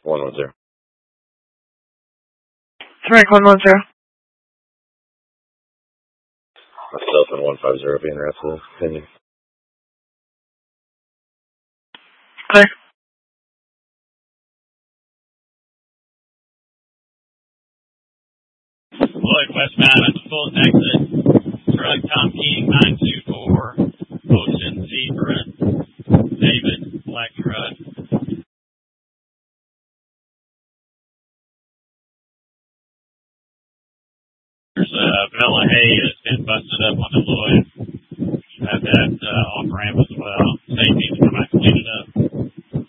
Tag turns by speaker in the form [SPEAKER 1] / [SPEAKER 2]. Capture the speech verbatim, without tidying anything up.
[SPEAKER 1] one one zero.
[SPEAKER 2] Frank one one zero.
[SPEAKER 1] Myself and one five zero being wrestled. Opinion.
[SPEAKER 2] Clear.
[SPEAKER 3] Lloyd westbound at the full exit. Truck Tom King nine two four. Ocean Zebra. David Black Truck. There's a Bella Hay that's been busted up on the Lloyd. Have that uh, off ramp as well. Safety to come out and clean it up.